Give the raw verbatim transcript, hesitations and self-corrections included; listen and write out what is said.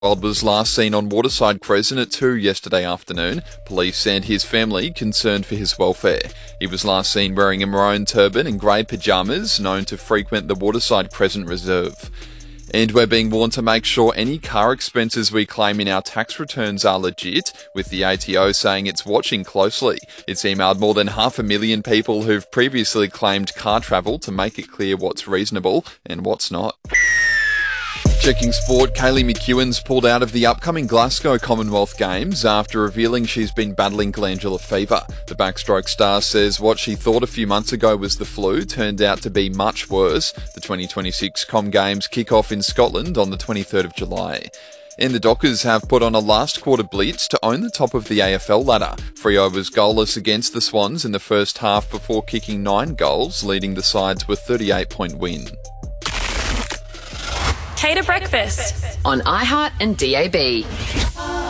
Wild was last seen on Waterside Crescent at two yesterday afternoon. Police and his family concerned for his welfare. He was last seen wearing a maroon turban and grey pyjamas, known to frequent the Waterside Crescent Reserve. And we're being warned to make sure any car expenses we claim in our tax returns are legit, with the A T O saying it's watching closely. It's emailed more than half a million people who've previously claimed car travel to make it clear what's reasonable and what's not. Checking sport, Kaylee McEwen's pulled out of the upcoming Glasgow Commonwealth Games after revealing she's been battling glandular fever. The backstroke star says what she thought a few months ago was the flu turned out to be much worse. The twenty twenty-six Com Games kick off in Scotland on the twenty-third of July. And the Dockers have put on a last quarter blitz to own the top of the A F L ladder. Freo was goalless against the Swans in the first half before kicking nine goals, leading the side to a thirty-eight point win. Cater Breakfast on iHeart and D A B.